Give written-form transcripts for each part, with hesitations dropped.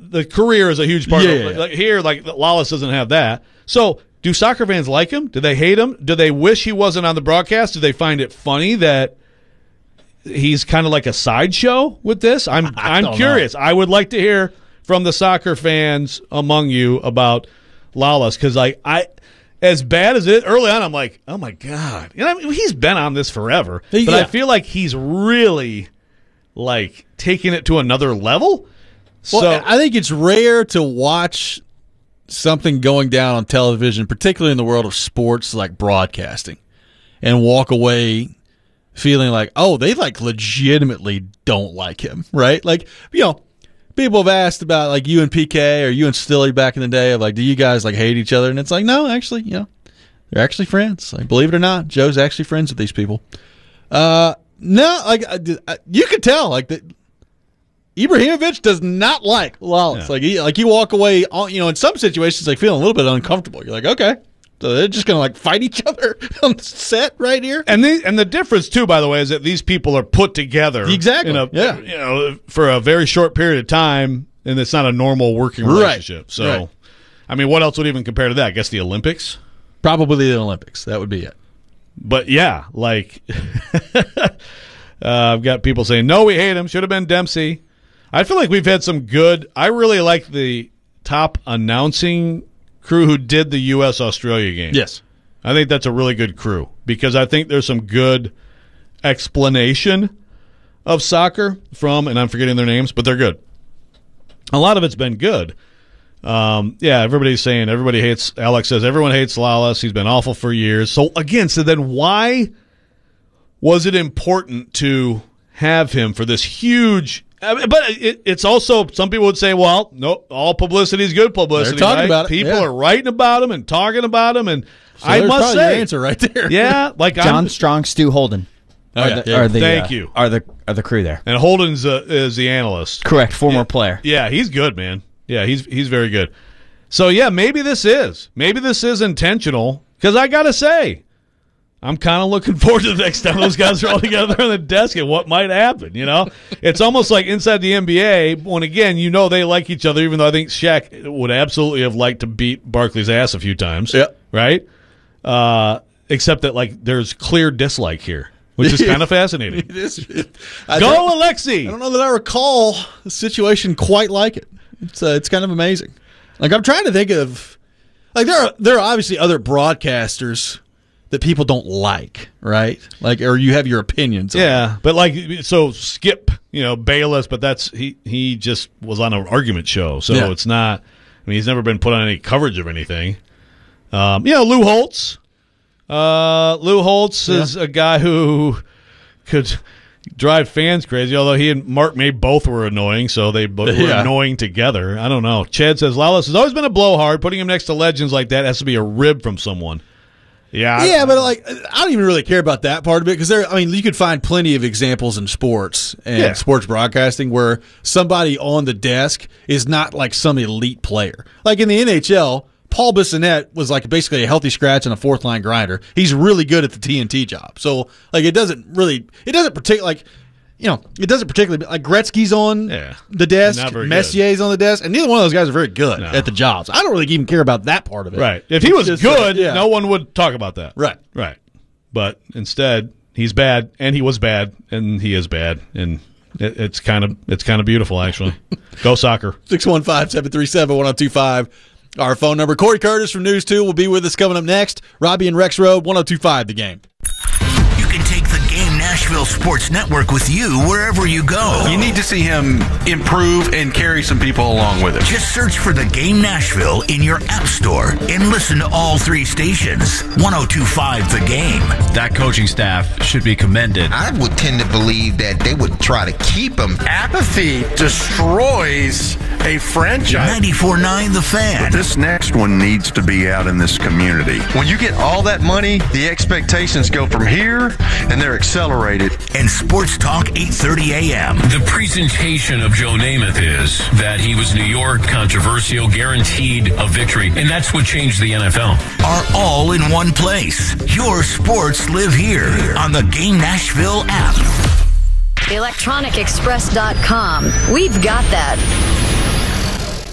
the career is a huge part of it. Yeah. Like here, like Lawless doesn't have that. So do soccer fans like him? Do they hate him? Do they wish he wasn't on the broadcast? Do they find it funny that he's kind of like a sideshow with this? I'm curious. I would like to hear from the soccer fans among you about Lawless, because I as bad as it early on, I'm like, oh my God. You know, I mean, he's been on this forever, but I feel like he's really like taking it to another level. Well, So I think it's rare to watch something going down on television, particularly in the world of sports like broadcasting, and walk away feeling like, oh, they like legitimately don't like him, right? Like, you know, people have asked about like you and PK or you and Stilly back in the day of like, do you guys like hate each other? And it's like, no, actually, you know, they're actually friends. Like, believe it or not, Joe's actually friends with these people. No, like you could tell like that. Ibrahimovic does not like Lawless. Yeah. Like you walk away, you know, in some situations like feeling a little bit uncomfortable. You're like, okay, so they're just gonna like fight each other on the set right here. And the difference too, by the way, is that these people are put together Exactly. you know, for a very short period of time, and it's not a normal working relationship. Right. So, Right. I mean, what else would even compare to that? I guess the Olympics. Probably the Olympics. That would be it. But yeah, like I've got people saying, no, we hate him. Should have been Dempsey. I feel like we've had some good. I really like the top announcing crew who did the U.S.-Australia game. Yes. I think that's a really good crew because I think there's some good explanation of soccer from, and I'm forgetting their names, but they're good. A lot of it's been good. Yeah, everybody's saying everybody hates. Alex says everyone hates Lawless. He's been awful for years. So again, so then why was it important to have him for this huge? But it's also, some people would say, well, no, all publicity is good publicity. They're talking about it. People Yeah. are writing about him and talking about him, and So I there's must probably say, your answer right there. yeah, like John Strong, Stu Holden. Oh, yeah. Are the, Thank you. Are the crew there? And Holden's is the analyst. Correct, former player. Yeah, he's good, man. Yeah, he's very good. So yeah, maybe this is intentional, because I gotta say, I'm kind of looking forward to the next time those guys are all together on the desk and what might happen. You know, it's almost like inside the NBA when, again, you know, they like each other, even though I think Shaq would absolutely have liked to beat Barkley's ass a few times. Yeah. Right. Except that like there's clear dislike here, which is kind of fascinating. It is. Go, I Alexi! don't know that I recall a situation quite like it. It's kind of amazing. Like, I'm trying to think of, like, there are obviously other broadcasters that people don't like, right? Like, or you have your opinions on. Yeah, but like, so Skip, you know, Bayless, but that's he just was on an argument show, so Yeah. it's not. I mean, he's never been put on any coverage of anything. Lou Holtz. Lou Holtz is a guy who could drive fans crazy, although he and Mark May both were annoying, so they both were annoying together. I don't know. Chad says, Lawless has always been a blowhard. Putting him next to legends like that has to be a rib from someone. Yeah. But like, I don't even really care about that part of it, because you could find plenty of examples in sports and sports broadcasting where somebody on the desk is not like some elite player. Like in the NHL, Paul Bissonnette was like basically a healthy scratch and a fourth line grinder. He's really good at the TNT job. So like, it doesn't particularly like Gretzky's on the desk, Messier's on the desk, and neither one of those guys are very good at the jobs. I don't really even care about that part of it. Right. If he was good, no one would talk about that. Right. Right. But instead, he's bad, and he was bad, and he is bad, and it's kind of beautiful, actually. Go Soccer. 615-737-1025. Our phone number. Corey Curtis from News 2 will be with us coming up next. Robbie and Rex Road, 1025 The Game. You can take the Game Nashville Sports Network with you wherever you go. You need to see him improve and carry some people along with him. Just search for the Game Nashville in your app store and listen to all three stations. 1025 The Game. That coaching staff should be commended. I would tend to believe that they would try to keep him. Apathy destroys a franchise. 94.9 The Fan. This next one needs to be out in this community. When you get all that money, the expectations go from here, and they're accelerated. And Sports Talk 830 AM. The presentation of Joe Namath is that he was New York, controversial, guaranteed a victory, and that's what changed the NFL. Are all in one place. Your sports live here on the Game Nashville app. ElectronicExpress.com. We've got that.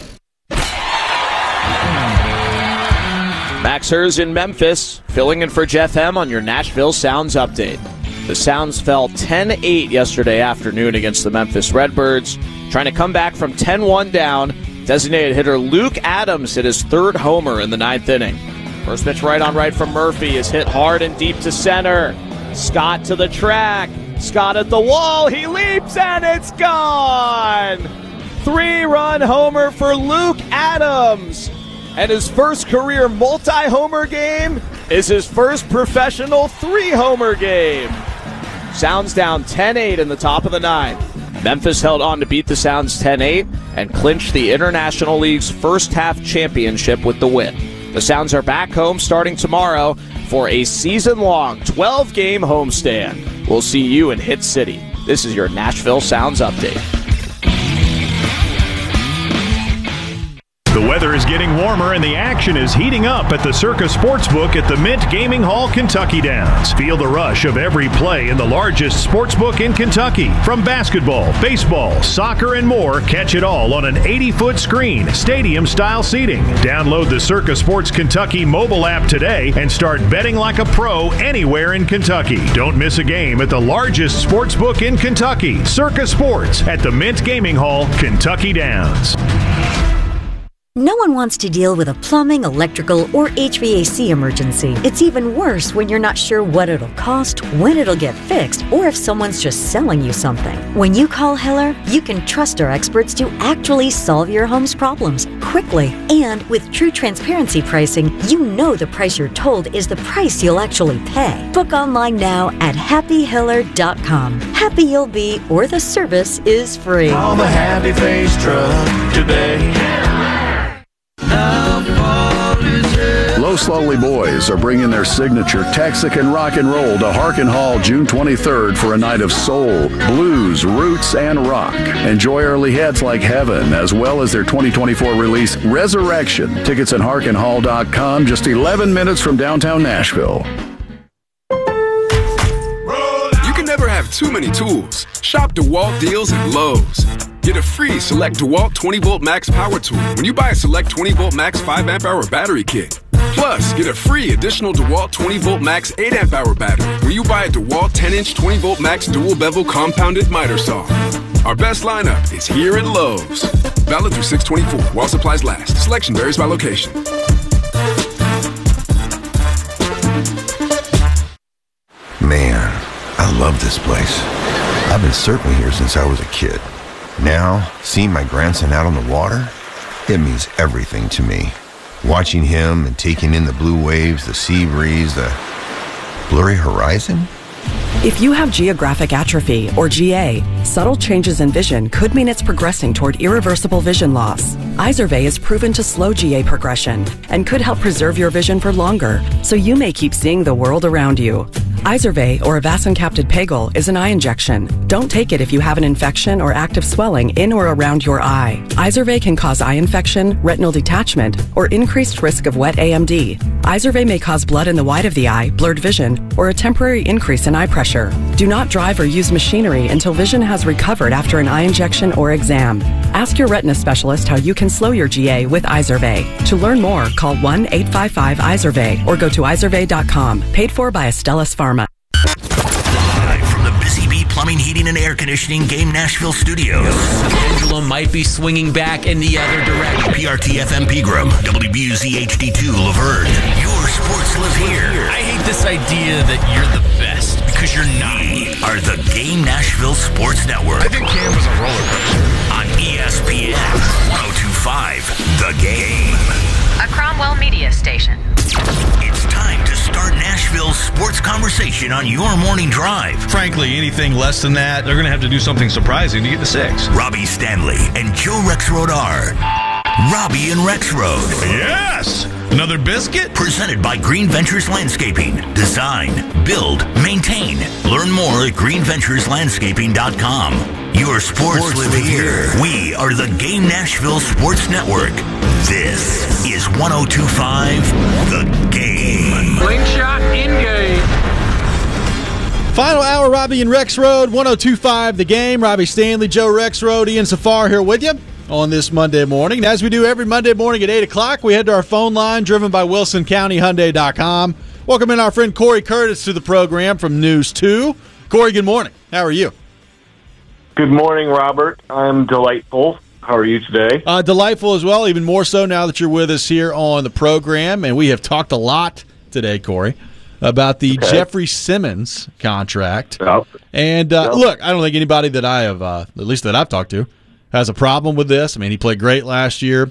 Max Hers in Memphis, filling in for Jeff Hem on your Nashville Sounds update. The Sounds fell 10-8 yesterday afternoon against the Memphis Redbirds, trying to come back from 10-1 down. Designated hitter Luke Adams hit his third homer in the ninth inning. First pitch right on right from Murphy is hit hard and deep to center. Scott to the track. Scott at the wall. He leaps and it's gone. 3-run homer for Luke Adams. And his first career multi-homer game is his first professional 3-homer game. Sounds down 10-8 in the top of the ninth. Memphis held on to beat the Sounds 10-8 and clinched the International League's first half championship with the win. The Sounds are back home starting tomorrow for a season-long 12-game homestand. We'll see you in Hit City. This is your Nashville Sounds update. The weather is getting warmer and the action is heating up at the Circa Sportsbook at the Mint Gaming Hall, Kentucky Downs. Feel the rush of every play in the largest sportsbook in Kentucky. From basketball, baseball, soccer, and more, catch it all on an 80-foot screen, stadium-style seating. Download the Circa Sports Kentucky mobile app today and start betting like a pro anywhere in Kentucky. Don't miss a game at the largest sportsbook in Kentucky, Circa Sports at the Mint Gaming Hall, Kentucky Downs. No one wants to deal with a plumbing, electrical, or HVAC emergency. It's even worse when you're not sure what it'll cost, when it'll get fixed, or if someone's just selling you something. When you call Hiller, you can trust our experts to actually solve your home's problems quickly. And with true transparency pricing, you know the price you're told is the price you'll actually pay. Book online now at happyhiller.com. Happy you'll be, or the service is free. Call the Happy Face Truck today. Los Slowly Boys are bringing their signature Texican rock and roll to Harkin Hall June 23rd for a night of soul, blues, roots, and rock. Enjoy early hits like Heaven, as well as their 2024 release, Resurrection. Tickets at harkinhall.com, just 11 minutes from downtown Nashville. You can never have too many tools. Shop DeWalt deals at Lowe's. Get a free Select DeWalt 20-volt max power tool when you buy a Select 20-volt max 5-amp-hour battery kit. Plus, get a free additional DeWalt 20-volt max 8-amp-hour battery when you buy a DeWalt 10-inch 20-volt max dual-bevel compounded miter saw. Our best lineup is here at Lowe's. Valid through 6/24 while supplies last. Selection varies by location. Man, I love this place. I've been surfing here since I was a kid. Now, seeing my grandson out on the water, it means everything to me. Watching him and taking in the blue waves, the sea breeze, the blurry horizon. If you have geographic atrophy, or GA, subtle changes in vision could mean it's progressing toward irreversible vision loss. Izervay is proven to slow GA progression and could help preserve your vision for longer, so you may keep seeing the world around you. Izervay, or avacincaptad pegol, is an eye injection. Don't take it if you have an infection or active swelling in or around your eye. Izervay can cause eye infection, retinal detachment, or increased risk of wet AMD. Izervay may cause blood in the white of the eye, blurred vision, or a temporary increase in eye pressure. Do not drive or use machinery until vision has recovered after an eye injection or exam. Ask your retina specialist how you can slow your GA with Izervay. To learn more, call 1-855-IZERVAY or go to izervay.com. Paid for by Astellas Pharma. Live from the Busy Bee Plumbing, Heating, and Air Conditioning Game Nashville studios. Pendulum might be swinging back in the other direction. PRT FM Pegram, WBUZ HD2 Laverne. Your sports live here. I hate this idea that you're the best, because you're not. We are the Game Nashville Sports Network. I think Cam was a roller coaster. On ESPN 102.5, The Game. A Cromwell media station. It's time to start Nashville's sports conversation on your morning drive. Frankly, anything less than that, they're going to have to do something surprising to get to 6. Robbie Stanley and Joe Rexrode are Robbie and Rexrode. Yes! Another biscuit? Presented by Green Ventures Landscaping. Design, build, maintain. Learn more at greenventureslandscaping.com. Your sports live here. We are the Game Nashville Sports Network. This is 102.5 The Game. Slingshot in game. Final hour, Robbie and Rexrode, 102.5 The Game. Robbie Stanley, Joe Rexrode, Ian Safar here with you. on this Monday morning. And as we do every Monday morning at 8 o'clock, we head to our phone line driven by WilsonCountyHyundai.com. Welcome in our friend Corey Curtis to the program from News 2. Corey, good morning. How are you? Good morning, Robert. I'm delightful. How are you today? Delightful as well, even more so now that you're with us here on the program. And we have talked a lot today, Corey, about the Jeffrey Simmons contract. Yep. And look, I don't think anybody that I have, at least that I've talked to, has a problem with this. I mean, he played great last year.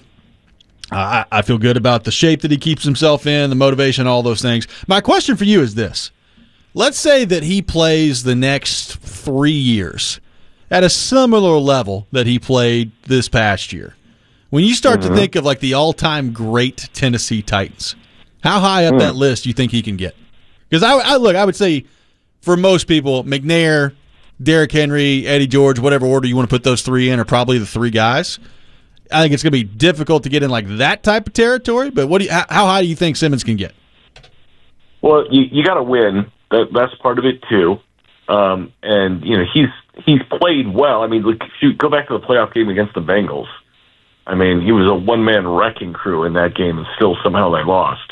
I feel good about the shape that he keeps himself in, the motivation, all those things. My question for you is this. Let's say that he plays the next 3 years at a similar level that he played this past year. When you start to think of like the all-time great Tennessee Titans, how high up that list do you think he can get? Because I would say for most people, McNair, Derrick Henry, Eddie George, whatever order you want to put those three in are probably the three guys. I think it's going to be difficult to get in like that type of territory, but how high do you think Simmons can get? Well, you got to win. That's part of it too. And you know he's played well. I mean, go back to the playoff game against the Bengals. I mean, he was a one-man wrecking crew in that game, and still somehow they lost.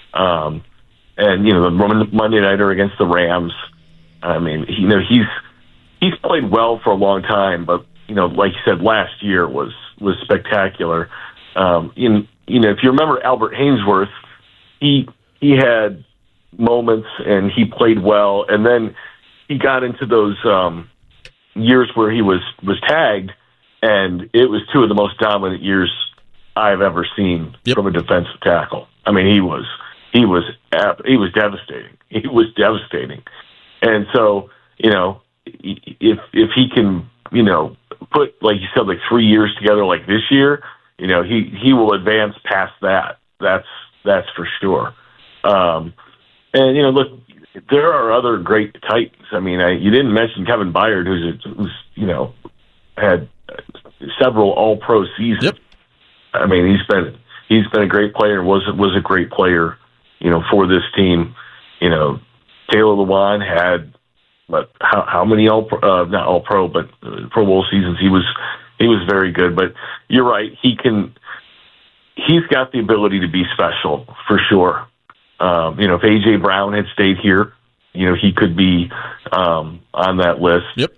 And you know the Monday nighter against the Rams. I mean, he's played well for a long time, but you know, like you said, last year was spectacular. If you remember Albert Haynesworth, he had moments and he played well, and then he got into those years where he was tagged, and it was two of the most dominant years I've ever seen from a defensive tackle. I mean, he was devastating. He was devastating, and so you know, if he can, you know, put, like you said, like 3 years together like this year, you know, he will advance past that. That's for sure. And you know, look, there are other great Titans. I mean, you didn't mention Kevin Byard, who's you know, had several All-Pro seasons. Yep. I mean, he's been a great player and was a great player, you know, for this team. You know, Taylor Lewan had how many not All-Pro, but Pro Bowl seasons. He was very good. But you're right, he's got the ability to be special for sure. You know, if A.J. Brown had stayed here, you know, he could be on that list. Yep.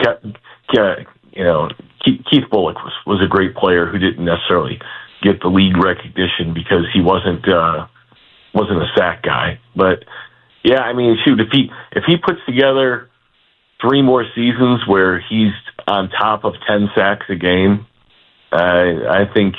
You know, Keith Bullock was a great player who didn't necessarily get the league recognition because he wasn't a sack guy. But yeah, I mean, shoot, if he puts together 3 more seasons where he's on top of 10 sacks a game, I think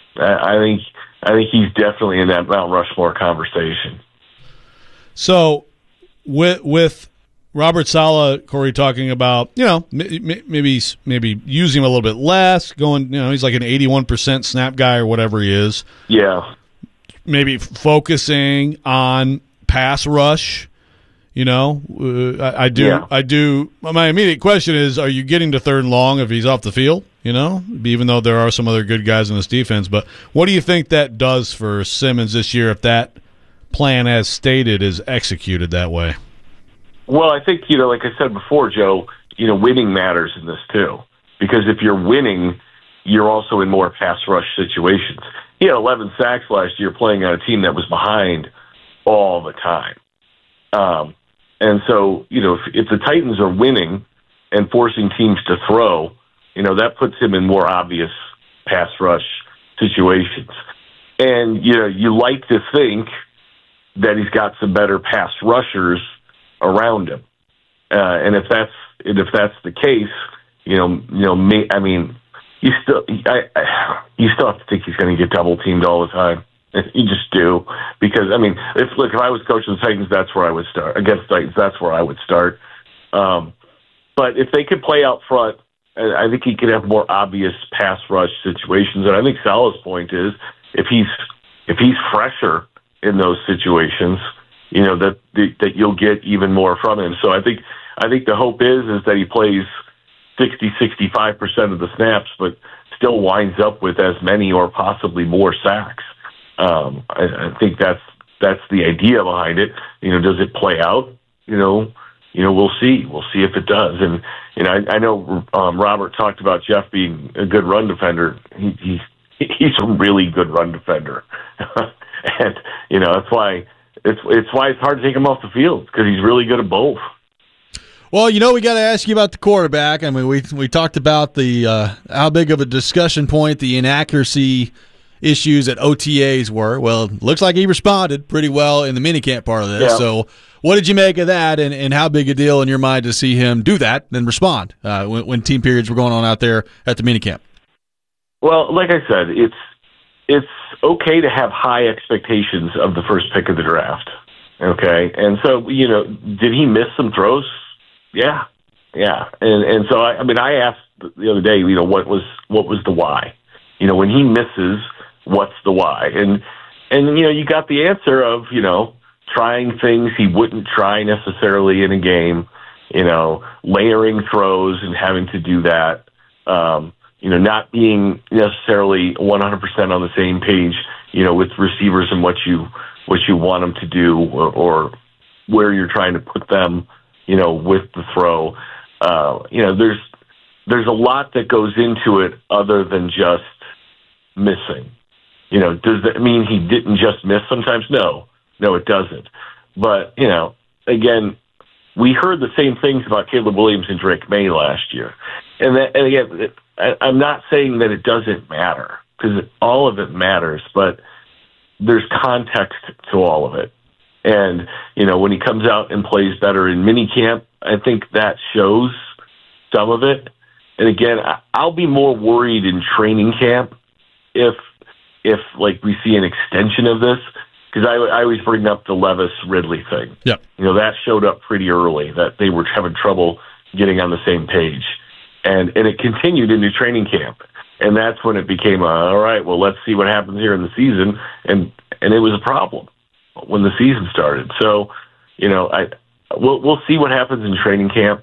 he's definitely in that Mount Rushmore conversation. So, with Robert Saleh, Corey, talking about, you know, maybe using him a little bit less, going, you know, he's like an 81% snap guy or whatever he is. Yeah. Maybe focusing on pass rush. You know, I do. My immediate question is, are you getting to 3rd and long if he's off the field? You know, even though there are some other good guys in this defense. But what do you think that does for Simmons this year if that plan, as stated, is executed that way? Well, I think, you know, like I said before, Joe, you know, winning matters in this too. Because if you're winning, you're also in more pass rush situations. He had 11 sacks last year playing on a team that was behind all the time. And so, you know, if the Titans are winning and forcing teams to throw, you know, that puts him in more obvious pass rush situations. And, you know, you like to think that he's got some better pass rushers around him. And if that's the case, you still have to think he's going to get double teamed all the time. You just do, because I mean, if I was coaching the Titans, that's where I would start. Against the Titans, that's where I would start. But if they could play out front, I think he could have more obvious pass rush situations. And I think Saleh's point is, if he's fresher in those situations, you know, that you'll get even more from him. So I think the hope is that he plays 60-65% of the snaps, but still winds up with as many or possibly more sacks. I think that's the idea behind it. You know, does it play out? You know, we'll see. We'll see if it does. And I know Robert talked about Jeff being a good run defender. He's a really good run defender, and that's why it's hard to take him off the field, because he's really good at both. Well, we got to ask you about the quarterback. I mean, we talked about the how big of a discussion point the inaccuracy issues at OTAs were. Well, looks like he responded pretty well in the minicamp part of this. Yeah. So what did you make of that, and how big a deal in your mind to see him do that and respond when team periods were going on out there at the minicamp? Well, like I said, it's okay to have high expectations of the first pick of the draft. Okay, and so did he miss some throws? Yeah, and so I asked the other day, what was the why? When he misses, what's the why? And you got the answer of trying things he wouldn't try necessarily in a game, layering throws and having to do that, not being necessarily 100% on the same page, with receivers and what you want them to do, or where you're trying to put them, with the throw. There's a lot that goes into it other than just missing. Does that mean he didn't just miss sometimes? No, it doesn't. But, again, we heard the same things about Caleb Williams and Drake May last year. And again, I'm not saying that it doesn't matter, because all of it matters, but there's context to all of it. And, when he comes out and plays better in minicamp, I think that shows some of it. And again, I'll be more worried in training camp if like we see an extension of this, because I always bring up the Levis Ridley thing. Yeah. That showed up pretty early, that they were having trouble getting on the same page. And it continued into training camp. And that's when it became, all right, well, let's see what happens here in the season. And it was a problem when the season started. So, we'll see what happens in training camp.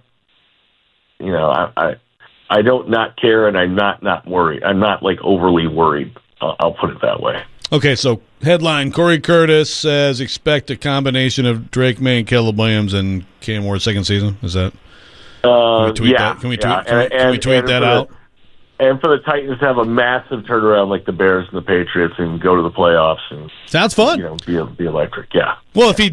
I don't not care, and I'm not worried. I'm not overly worried. I'll put it that way. Okay, so headline, Corey Curtis says expect a combination of Drake May and Caleb Williams and Cam Ward's second season. Is that? Can we tweet that? Can we tweet that out? And for the Titans to have a massive turnaround like the Bears and the Patriots and go to the playoffs and sounds fun. Be electric. Yeah. Well, if he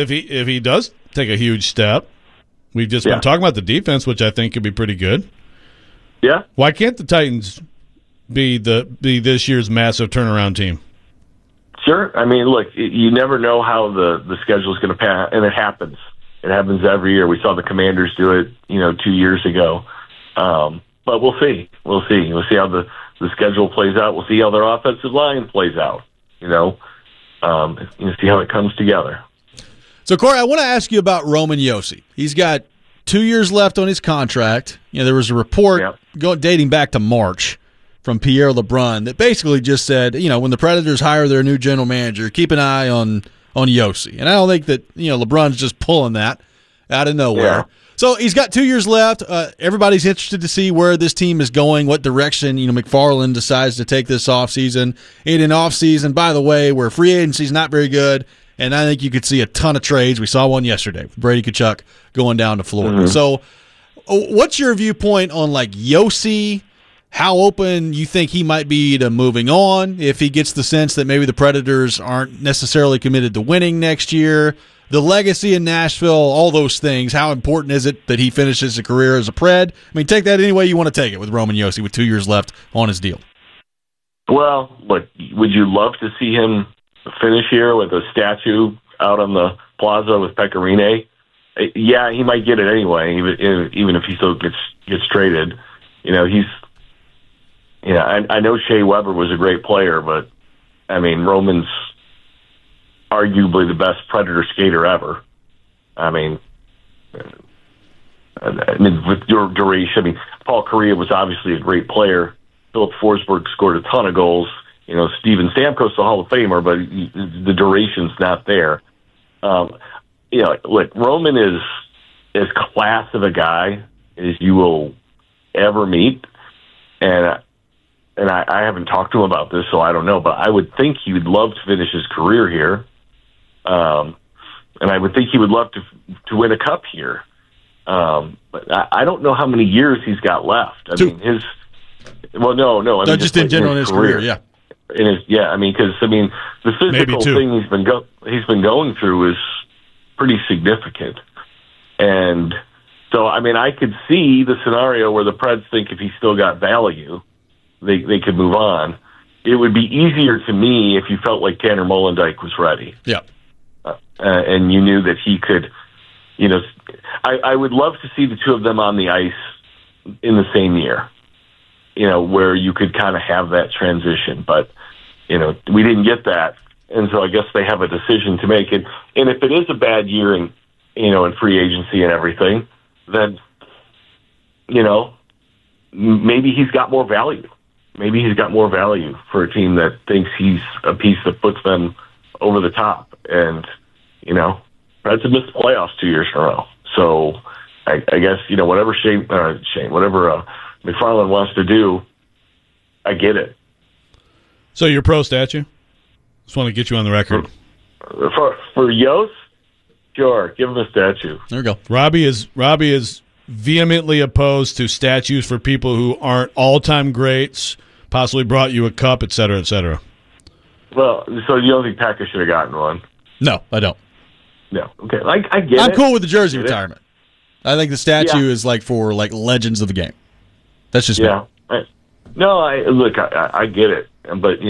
does take a huge step, we've just been talking about the defense, which I think could be pretty good. Yeah. Why can't the Titans be this year's massive turnaround team? Sure. I mean, look, you never know how the schedule is going to pass, and it happens. It happens every year. We saw the Commanders do it, 2 years ago. But we'll see. We'll see. We'll see how the schedule plays out. We'll see how their offensive line plays out. See how it comes together. So, Corey, I want to ask you about Roman Josi. He's got 2 years left on his contract. There was a report dating back to March from Pierre LeBrun that basically just said, when the Predators hire their new general manager, keep an eye on Josi. And I don't think that LeBrun's just pulling that out of nowhere. Yeah. So he's got 2 years left. Everybody's interested to see where this team is going, what direction McFarland decides to take this offseason. In an offseason, by the way, where free agency is not very good, and I think you could see a ton of trades. We saw one yesterday with Brady Tkachuk going down to Florida. Mm-hmm. So what's your viewpoint on Josi, how open you think he might be to moving on, if he gets the sense that maybe the Predators aren't necessarily committed to winning next year? The legacy in Nashville, all those things. How important is it that he finishes a career as a Pred? I mean, take that any way you want to take it with Roman Josi with 2 years left on his deal. Well, look, would you love to see him finish here with a statue out on the plaza with Pecorine? Yeah, he might get it anyway, even if he still gets traded. I know Shea Weber was a great player, but I mean, Roman's arguably the best Predator skater ever. I mean, with your duration, Paul Kariya was obviously a great player. Philip Forsberg scored a ton of goals. Steven Stamkos, the Hall of Famer, but the duration's not there. Look, Roman is as class of a guy as you will ever meet, and I haven't talked to him about this, so I don't know, but I would think he would love to finish his career here. And I would think he would love to win a cup here. But I don't know how many years he's got left. I mean, his. Well, no. I mean, just in general in his career, yeah. Because the physical thing he's been going through is pretty significant, and so I could see the scenario where the Preds think if he still got value, they could move on. It would be easier to me if you felt like Tanner Molendyk was ready. Yeah, and you knew that he could. I would love to see the two of them on the ice in the same year. Where you could kind of have that transition, but we didn't get that, and so I guess they have a decision to make. And if it is a bad year in free agency and everything, then maybe he's got more value. Maybe he's got more value for a team that thinks he's a piece that puts them over the top. And Reds have missed the playoffs 2 years in a row, so I guess whatever whatever McFarland wants to do, I get it. So you're pro statue? Just want to get you on the record. For Yost, sure, give him a statue. There we go. Robbie is vehemently opposed to statues for people who aren't all-time greats, possibly brought you a cup, et cetera, et cetera. Well, so you don't think Pekka should have gotten one? No, I don't. No. Okay, I get it. I'm cool with the jersey retirement. I think the statue is for legends of the game. That's just me. I get it, but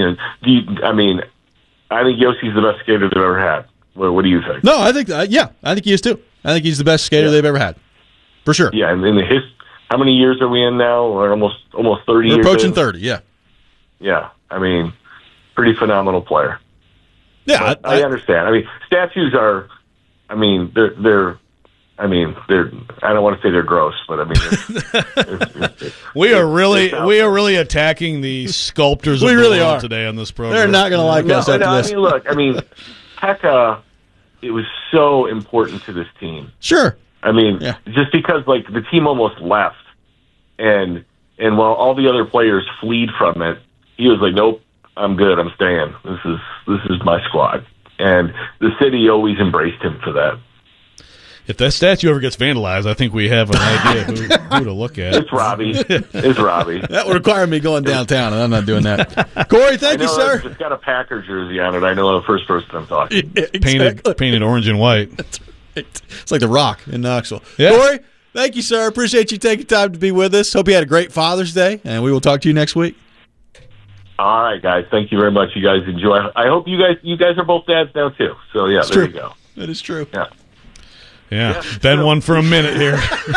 I think Yossi's the best skater they've ever had. What do you think? No, I think I think he is too. I think he's the best skater they've ever had, for sure. Yeah, and how many years are we in now? We're almost 30 We're years. Approaching in. 30. Yeah. Yeah, pretty phenomenal player. Yeah, I understand. Statues are. They're. I don't want to say they're gross, but we are really attacking the sculptors. We of really are today on this program. They're not going to like us after this. Look, Pekka, it was so important to this team. Sure. Just because the team almost left, and while all the other players fled from it, he was like, "Nope, I'm good. I'm staying. This is my squad," and the city always embraced him for that. If that statue ever gets vandalized, I think we have an idea who to look at. It's Robbie. That would require me going downtown, and I'm not doing that. Corey, thank you, sir. It's got a Packer jersey on it. I know the first person I'm talking. Yeah, exactly. Painted orange and white. That's right. It's like the Rock in Knoxville. Yeah. Corey, thank you, sir. Appreciate you taking time to be with us. Hope you had a great Father's Day, and we will talk to you next week. All right, guys. Thank you very much. You guys enjoy. I hope you guys are both dads now too. So yeah, there you go. That is true. Yeah, been one for a minute here.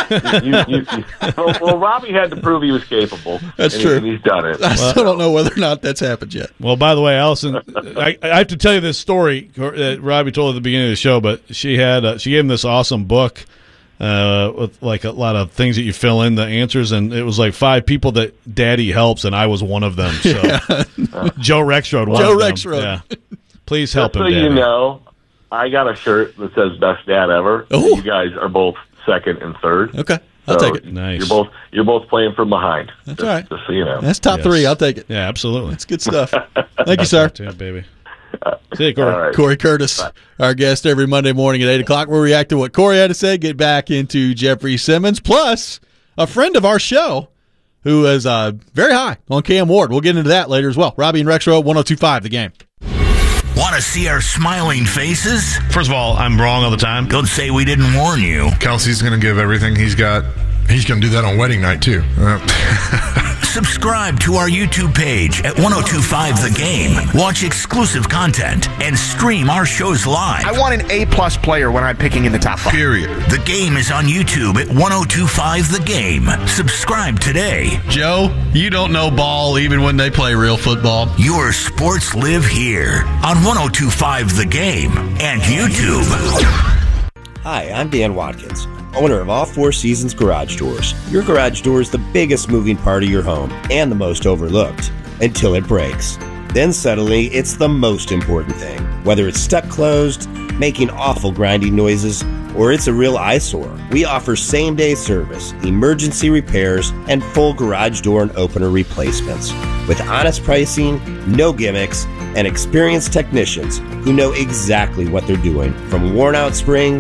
Well, Robbie had to prove he was capable. That's true. And he's done it. I still don't know whether or not that's happened yet. Well, by the way, Allison, I have to tell you this story that Robbie told at the beginning of the show, but she gave him this awesome book with a lot of things that you fill in the answers, and it was 5 people that Daddy helps, and I was one of them. So Joe Rexrode. Joe Rexrode. Yeah. Please help him, so Daddy. You know, I got a shirt that says "Best Dad Ever." Ooh. You guys are both second and third. Okay, I'll take it. Nice. You're both playing from behind. That's all right. Just so you know. That's top 3. I'll take it. Yeah, absolutely. That's good stuff. Thank you, sir. Yeah, baby. See you, Corey. Right. Corey Curtis, our guest every Monday morning at 8 o'clock. We'll react to what Corey had to say, get back into Jeffrey Simmons, plus a friend of our show who is very high on Cam Ward. We'll get into that later as well. Robbie and Rexroad, 102.5 The Game. Want to see our smiling faces? First of all, I'm wrong all the time. Don't say we didn't warn you. Kelsey's going to give everything he's got. He's going to do that on wedding night, too. Subscribe to our YouTube page at 102.5 The Game. Watch exclusive content and stream our shows live. I want an A-plus player when I'm picking in the top 5. Period. The Game is on YouTube at 102.5 The Game. Subscribe today. Joe, you don't know ball even when they play real football. Your sports live here on 102.5 The Game and YouTube. Hi, I'm Dan Watkins, owner of All Four Seasons Garage Doors. Your garage door is the biggest moving part of your home and the most overlooked until it breaks. Then suddenly, it's the most important thing. Whether it's stuck closed, making awful grinding noises, or it's a real eyesore, we offer same-day service, emergency repairs, and full garage door and opener replacements. With honest pricing, no gimmicks, and experienced technicians who know exactly what they're doing. From worn-out springs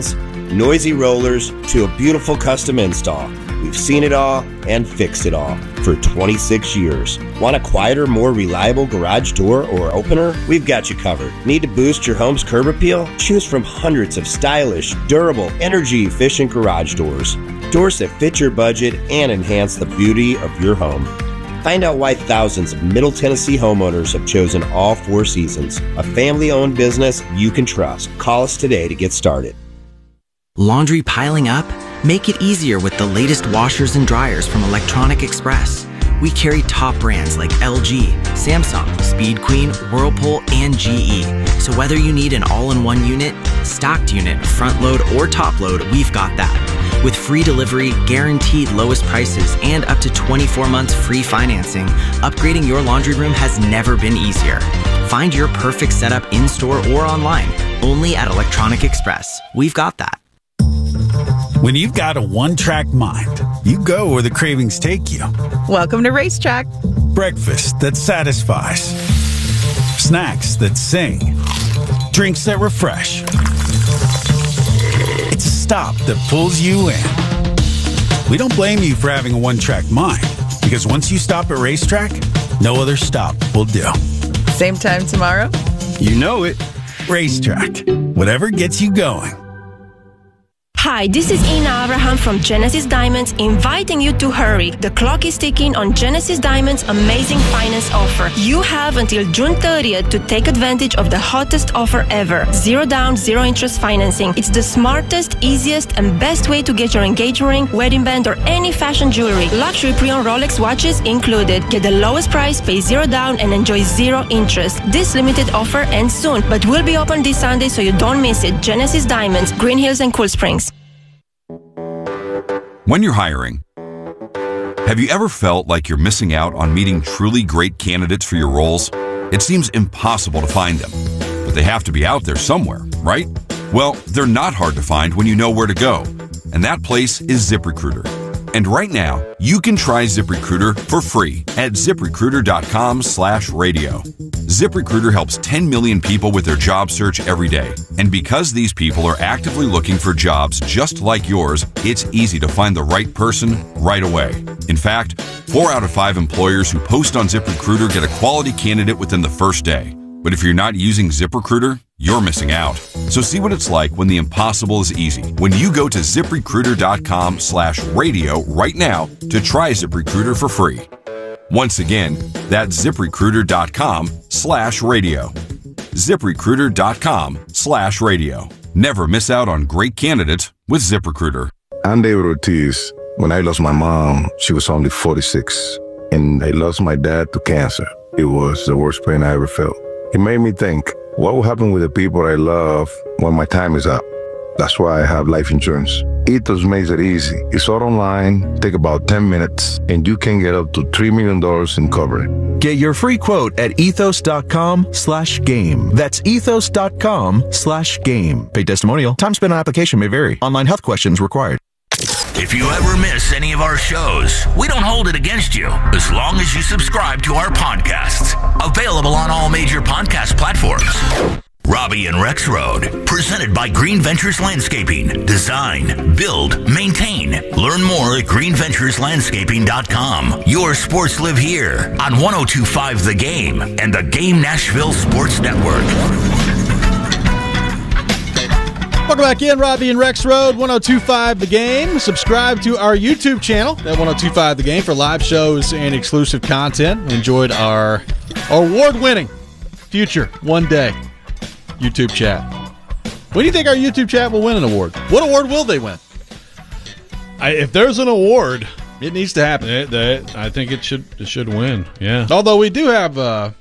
noisy rollers to a beautiful custom install. We've seen it all and fixed it all for 26 years. Want a quieter, more reliable garage door or opener? We've got you covered. Need to boost your home's curb appeal? Choose from hundreds of stylish, durable, energy-efficient garage doors. Doors that fit your budget and enhance the beauty of your home. Find out why thousands of Middle Tennessee homeowners have chosen All Four Seasons, a family-owned business you can trust. Call us today to get started. Laundry piling up? Make it easier with the latest washers and dryers from Electronic Express. We carry top brands like LG, Samsung, Speed Queen, Whirlpool, and GE. So whether you need an all-in-one unit, stocked unit, front load, or top load, we've got that. With free delivery, guaranteed lowest prices, and up to 24 months free financing, upgrading your laundry room has never been easier. Find your perfect setup in-store or online, only at Electronic Express. We've got that. When you've got a one-track mind, you go where the cravings take you. Welcome to Racetrack. Breakfast that satisfies. Snacks that sing. Drinks that refresh. It's a stop that pulls you in. We don't blame you for having a one-track mind, because once you stop at Racetrack, no other stop will do. Same time tomorrow? You know it. Racetrack. Whatever gets you going. Hi, this is Ina Abraham from Genesis Diamonds, inviting you to hurry. The clock is ticking on Genesis Diamonds' amazing finance offer. You have until June 30th to take advantage of the hottest offer ever. 0 down, 0 interest financing. It's the smartest, easiest, and best way to get your engagement ring, wedding band, or any fashion jewelry. Luxury pre-owned Rolex watches included. Get the lowest price, pay 0 down, and enjoy 0 interest. This limited offer ends soon, but will be open this Sunday, so you don't miss it. Genesis Diamonds, Green Hills and Cool Springs. When you're hiring, have you ever felt like you're missing out on meeting truly great candidates for your roles? It seems impossible to find them, but they have to be out there somewhere, right? Well, they're not hard to find when you know where to go, and that place is ZipRecruiter. And right now, you can try ZipRecruiter for free at ZipRecruiter.com/radio. ZipRecruiter helps 10 million people with their job search every day. And because these people are actively looking for jobs just like yours, it's easy to find the right person right away. In fact, 4 out of 5 employers who post on ZipRecruiter get a quality candidate within the first day. But if you're not using ZipRecruiter, you're missing out. So see what it's like when the impossible is easy. When you go to ZipRecruiter.com/radio right now to try ZipRecruiter for free. Once again, that's ZipRecruiter.com/radio. ZipRecruiter.com/radio. Never miss out on great candidates with ZipRecruiter. I'm David Ortiz. When I lost my mom, she was only 46. And I lost my dad to cancer. It was the worst pain I ever felt. It made me think, what will happen with the people I love when my time is up? That's why I have life insurance. Ethos makes it easy. It's all online, take about 10 minutes, and you can get up to $3 million in coverage. Get your free quote at ethos.com/game. That's ethos.com/game. Paid testimonial. Time spent on application may vary. Online health questions required. If you ever miss any of our shows, we don't hold it against you as long as you subscribe to our podcasts. Available on all major podcast platforms. Robbie and Rex Road, presented by Green Ventures Landscaping. Design, build, maintain. Learn more at greenventureslandscaping.com. Your sports live here on 102.5 The Game and the Game Nashville Sports Network. Welcome back in, Robbie and Rex Road, 102.5 The Game. Subscribe to our YouTube channel at 102.5 The Game for live shows and exclusive content. We enjoyed our award-winning Future One Day YouTube chat. When do you think our YouTube chat will win an award? What award will they win? If there's an award, it needs to happen. I think it should win. Yeah. Although we do have a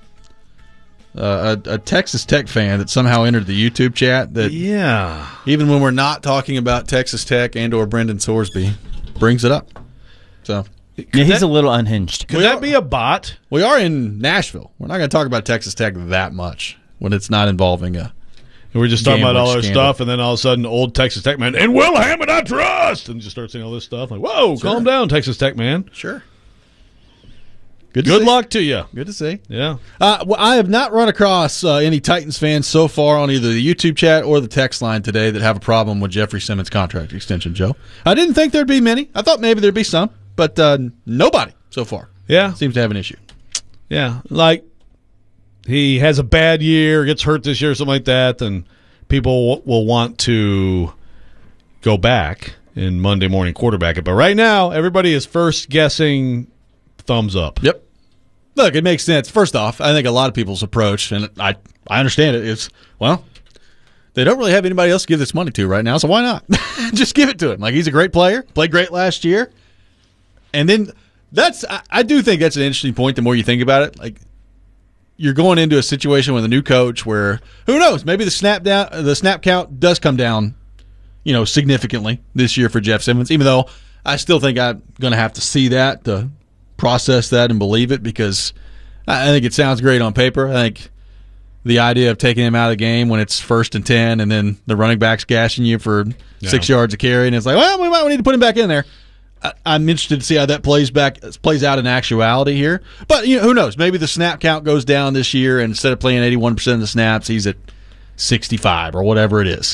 Texas Tech fan that somehow entered the YouTube chat. That even when we're not talking about Texas Tech and or Brendan Sorsby, brings it up. So yeah, he's a little unhinged. Could that be a bot? We are in Nashville. We're not going to talk about Texas Tech that much when it's not involving a. And we're just talking about all our stuff, and then all of a sudden, old Texas Tech man, and Will Hammond I trust, and just start saying all this stuff. Like, whoa, calm down, Texas Tech man. Sure. Good luck to you. Good to see. Yeah. Well, I have not run across any Titans fans so far on either the YouTube chat or the text line today that have a problem with Jeffrey Simmons' contract extension, Joe. I didn't think there'd be many. I thought maybe there'd be some, but nobody so far seems to have an issue. Yeah, like he has a bad year, gets hurt this year, something like that, then people will want to go back in Monday morning quarterback it. But right now, everybody is first guessing thumbs up. Yep. Look, it makes sense. First off, I think a lot of people's approach, and I understand it, is, well, they don't really have anybody else to give this money to right now, so why not? Just give it to him. Like, he's a great player, played great last year. And then I do think that's an interesting point the more you think about it. Like, you're going into a situation with a new coach where, who knows, maybe the snap count does come down, significantly this year for Jeff Simmons, even though I still think I'm going to have to see that to process that and believe it, because I think it sounds great on paper. I think the idea of taking him out of the game when it's 1st and 10 and then the running back's gashing you for 6 yards of carry, and it's like, well, we might need to put him back in there. I'm interested to see how that plays out in actuality here. But who knows? Maybe the snap count goes down this year, and instead of playing 81% of the snaps, he's at 65 or whatever it is.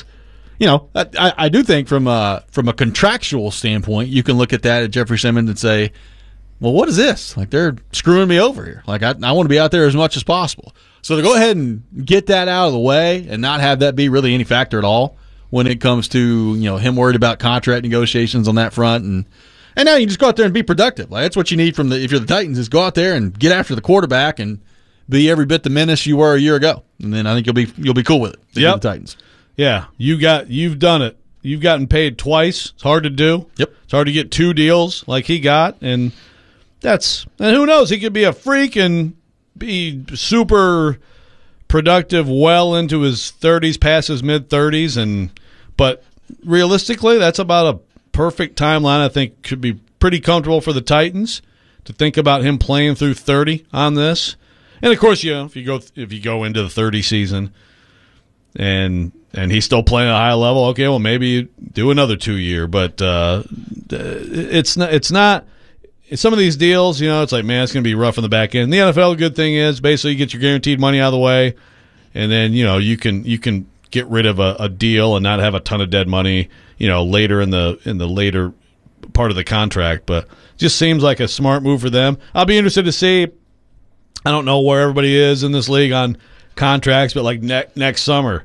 I do think from a contractual standpoint, you can look at that at Jeffrey Simmons and say, well, what is this? Like, they're screwing me over here. Like, I want to be out there as much as possible. So to go ahead and get that out of the way and not have that be really any factor at all when it comes to him worried about contract negotiations on that front, and now you just go out there and be productive. Like, that's what you need if you're the Titans, is go out there and get after the quarterback and be every bit the menace you were a year ago. And then I think you'll be cool with it. Yep. The Titans. Yeah, you've done it. You've gotten paid twice. It's hard to do. Yep. It's hard to get 2 deals like he got, and who knows? He could be a freak and be super productive well into his 30s, past his mid-30s, but realistically, that's about a perfect timeline. I think could be pretty comfortable for the Titans to think about him playing through 30 on this. And of course, if you go into the 30 season and he's still playing at a high level, okay, well, maybe you do another 2-year, but it's not. Some of these deals, it's like, man, it's going to be rough in the back end. The NFL, the good thing is basically you get your guaranteed money out of the way, and then you can get rid of a deal and not have a ton of dead money, later in the later part of the contract. But it just seems like a smart move for them. I'll be interested to see. I don't know where everybody is in this league on contracts, but like next summer,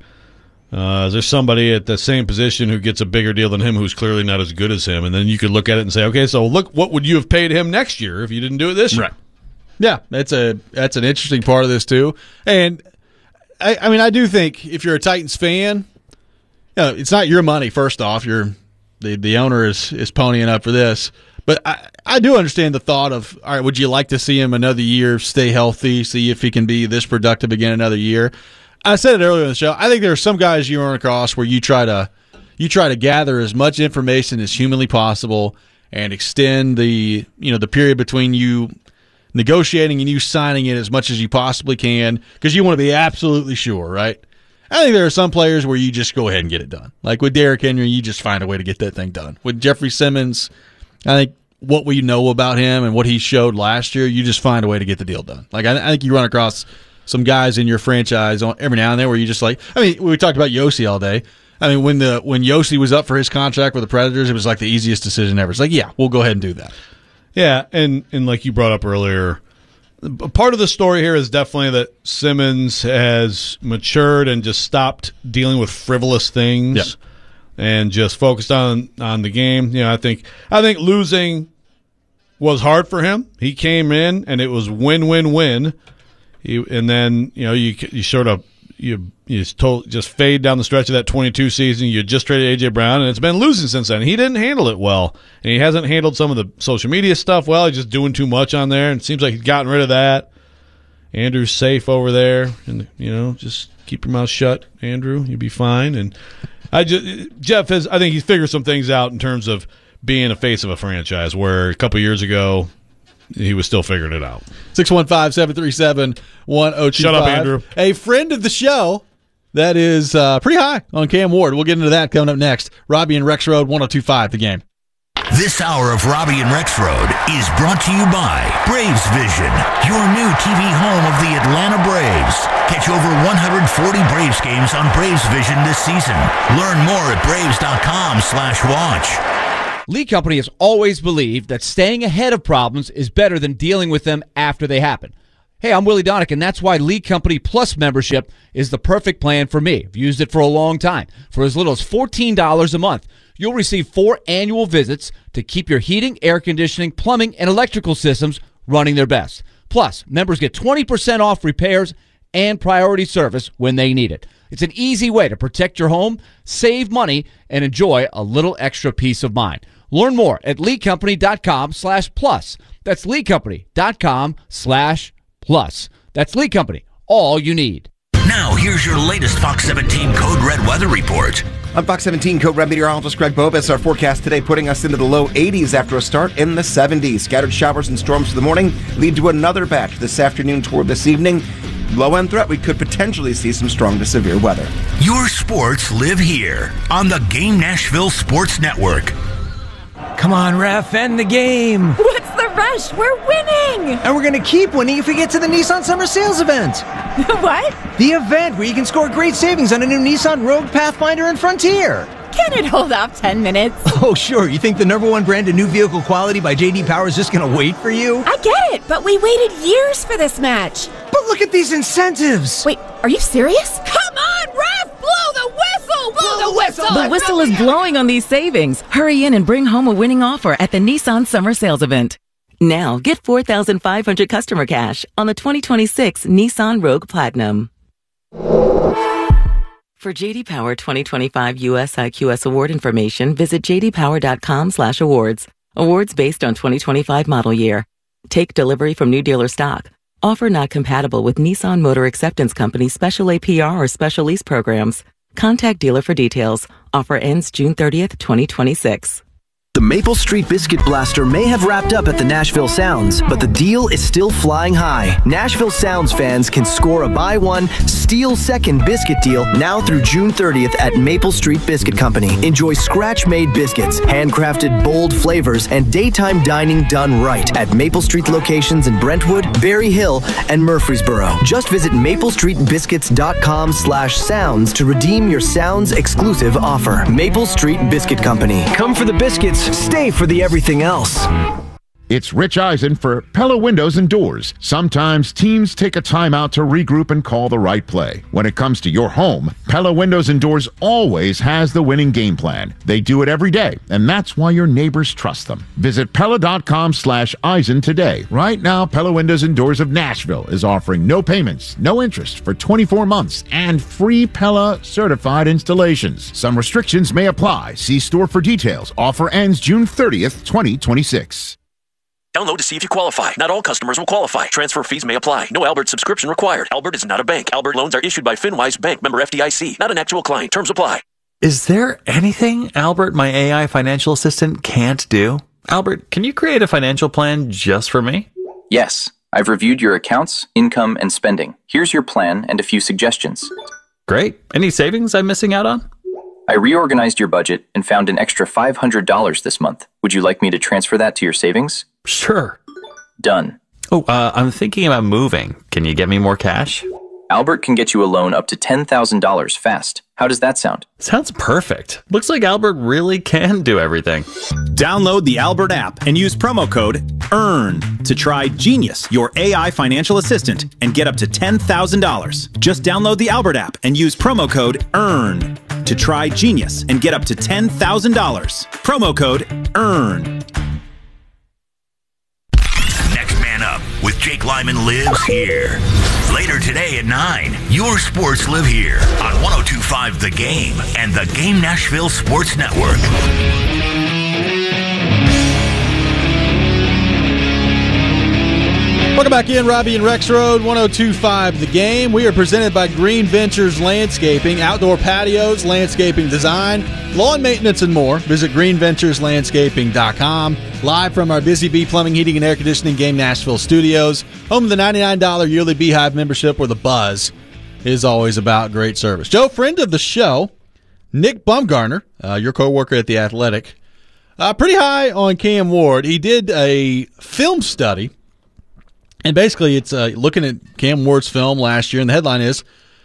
is there somebody at the same position who gets a bigger deal than him who's clearly not as good as him? And then you could look at it and say, okay, so look, what would you have paid him next year if you didn't do it this year? Right. Yeah, that's an interesting part of this too. And I do think if you're a Titans fan, it's not your money. First off, the owner is ponying up for this. But I do understand the thought of, all right, would you like to see him another year, stay healthy, see if he can be this productive again another year? I said it earlier in the show. I think there are some guys you run across where you try to gather as much information as humanly possible and extend the period between you negotiating and you signing it as much as you possibly can, because you want to be absolutely sure, right? I think there are some players where you just go ahead and get it done. Like with Derrick Henry, you just find a way to get that thing done. With Jeffrey Simmons, I think what we know about him and what he showed last year, you just find a way to get the deal done. Like I think you run across some guys in your franchise every now and then where you just like, we talked about Yossi all day. When Yossi was up for his contract with the Predators, it was like the easiest decision ever. It's like, yeah, we'll go ahead and do that. Yeah, and like you brought up earlier, part of the story here is definitely that Simmons has matured and just stopped dealing with frivolous things and just focused on the game. I think losing was hard for him. He came in and it was win-win-win. And then you sort of just fade down the stretch of that 22 season. You just traded A.J. Brown, and it's been losing since then. He didn't handle it well, and he hasn't handled some of the social media stuff well. He's just doing too much on there, and it seems like he's gotten rid of that. Andrew's safe over there, and just keep your mouth shut, Andrew. You'll be fine. And Jeff has, I think he's figured some things out in terms of being a face of a franchise, where a couple years ago he was still figuring it out. 615-737-1025. Shut up, Andrew. A friend of the show that is pretty high on Cam Ward. We'll get into that coming up next. Robbie and Rex Road, 102.5 The Game. This hour of Robbie and Rex Road is brought to you by Braves Vision, your new TV home of the Atlanta Braves. Catch over 140 Braves games on Braves Vision this season. Learn more at braves.com/watch. Lee Company has always believed that staying ahead of problems is better than dealing with them after they happen. Hey, I'm Willie Donick, and that's why Lee Company Plus membership is the perfect plan for me. I've used it for a long time. For as little as $14 a month, you'll receive 4 annual visits to keep your heating, air conditioning, plumbing, and electrical systems running their best. Plus, members get 20% off repairs and priority service when they need it. It's an easy way to protect your home, save money, and enjoy a little extra peace of mind. Learn more at leecompany.com/plus. That's leecompany.com/plus. That's Lee Company, all you need. Now, here's your latest Fox 17 Code Red weather report. I'm Fox 17 Code Red meteorologist Greg Bobus. Our forecast today putting us into the low 80s after a start in the 70s. Scattered showers and storms for the morning lead to another batch this afternoon toward this evening. Low-end threat, we could potentially see some strong to severe weather. Your sports live here on the Game Nashville Sports Network. Come on, ref, end the game. What's the rush? We're winning. And we're going to keep winning if we get to the Nissan Summer Sales event. What? The event where you can score great savings on a new Nissan Rogue, Pathfinder, and Frontier. Can it hold off 10 minutes? Oh, sure. You think the #1 brand of new vehicle quality by J.D. Power is just going to wait for you? I get it, but we waited years for this match. But look at these incentives. Wait, are you serious? Come on, ref! Blow the whistle! Blow the whistle! The whistle is blowing on these savings. Hurry in and bring home a winning offer at the Nissan Summer Sales event. Now, get $4,500 customer cash on the 2026 Nissan Rogue Platinum. For J.D. Power 2025 US IQS award information, visit jdpower.com/awards. Awards based on 2025 model year. Take delivery from new dealer stock. Offer not compatible with Nissan Motor Acceptance Company special APR or special lease programs. Contact dealer for details. Offer ends June 30th, 2026. The Maple Street Biscuit Blaster may have wrapped up at the Nashville Sounds, but the deal is still flying high. Nashville Sounds fans can score a buy one, steal second biscuit deal now through June 30th at Maple Street Biscuit Company. Enjoy scratch-made biscuits, handcrafted bold flavors, and daytime dining done right at Maple Street locations in Brentwood, Berry Hill, and Murfreesboro. Just visit maplestreetbiscuits.com/sounds to redeem your Sounds exclusive offer. Maple Street Biscuit Company. Come for the biscuits. Stay for the everything else. It's Rich Eisen for Pella Windows and Doors. Sometimes teams take a timeout to regroup and call the right play. When it comes to your home, Pella Windows and Doors always has the winning game plan. They do it every day, and that's why your neighbors trust them. Visit Pella.com/Eisen today. Right now, Pella Windows and Doors of Nashville is offering no payments, no interest for 24 months, and free Pella certified installations. Some restrictions may apply. See store for details. Offer ends June 30th, 2026. Download to see if you qualify. Not all customers will qualify. Transfer fees may apply. No Albert subscription required. Albert is not a bank. Albert loans are issued by FinWise Bank, member FDIC. Not an actual client. Terms apply. Is there anything Albert, my AI financial assistant, can't do? Albert, can you create a financial plan just for me? Yes. I've reviewed your accounts, income, and spending. Here's your plan and a few suggestions. Great. Any savings I'm missing out on? I reorganized your budget and found an extra $500 this month. Would you like me to transfer that to your savings? Sure. Done. Oh, I'm thinking about moving. Can you get me more cash? Albert can get you a loan up to $10,000 fast. How does that sound? Sounds perfect. Looks like Albert really can do everything. Download the Albert app and use promo code EARN to try Genius, your AI financial assistant, and get up to $10,000. Just download the Albert app and use promo code EARN to try Genius and get up to $10,000. Promo code EARN. Next Man Up with Jake Lyman lives here. Later today at 9, your sports live here on 102.5 The Game and the Game Nashville Sports Network. Welcome back in, Robbie and Rex Road, 102.5 The Game. We are presented by Green Ventures Landscaping, outdoor patios, landscaping design, lawn maintenance, and more. Visit greenventureslandscaping.com. Live from our Busy Bee Plumbing, Heating, and Air Conditioning Game Nashville studios, home of the $99 yearly Beehive membership where the buzz is always about great service. Joe, friend of the show, Nick Bumgarner, your co-worker at The Athletic, Pretty high on Cam Ward. He did a film study, and basically it's looking at Cam Ward's film last year, and the headline is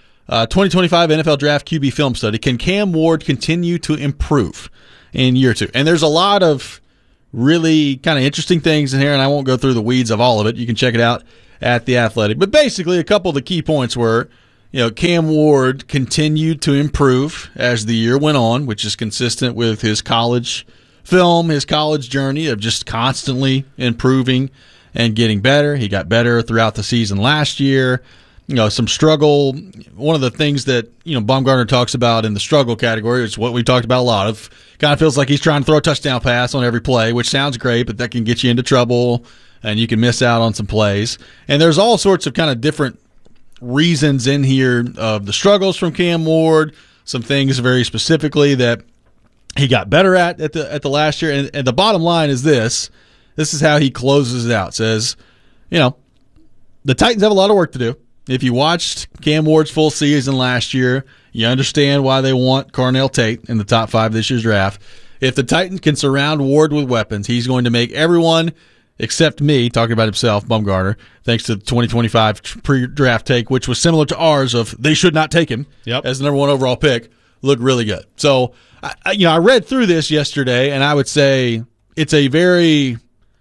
2025 NFL Draft QB Film Study. Can Cam Ward continue to improve in year 2? And there's a lot of really kind of interesting things in here, and I won't go through the weeds of all of it. You can check it out at The Athletic. But basically, a couple of the key points were, Cam Ward continued to improve as the year went on, which is consistent with his college film, his college journey of just constantly improving and getting better. He got better throughout the season last year. Some struggle. One of the things that, Baumgartner talks about in the struggle category is what we talked about a lot of. Kind of feels like he's trying to throw a touchdown pass on every play, which sounds great, but that can get you into trouble and you can miss out on some plays. And there's all sorts of kind of different reasons in here of the struggles from Cam Ward, some things very specifically that he got better at the last year. And the bottom line is this. This is how he closes it out. Says, the Titans have a lot of work to do. If you watched Cam Ward's full season last year, you understand why they want Carnell Tate in the top 5 this year's draft. If the Titans can surround Ward with weapons, he's going to make everyone except me, talking about himself, Baumgartner, thanks to the 2025 pre-draft take, which was similar to ours of they should not take him as the number 1 overall pick, look really good. So, I read through this yesterday, and I would say it's a very,